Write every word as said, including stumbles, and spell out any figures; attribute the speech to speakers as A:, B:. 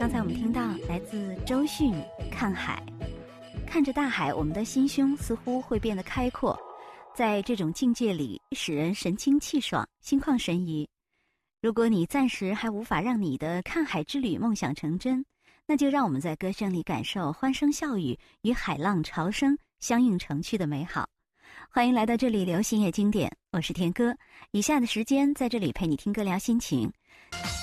A: 刚才我们听到来自周迅《看海》，看着大海，我们的心胸似乎会变得开阔，在这种境界里，使人神清气爽，心旷神怡。如果你暂时还无法让你的看海之旅梦想成真，那就让我们在歌声里感受欢声笑语与海浪潮声相映成趣的美好。欢迎来到这里流行乐经典，我是田歌。以下的时间在这里陪你听歌聊心情。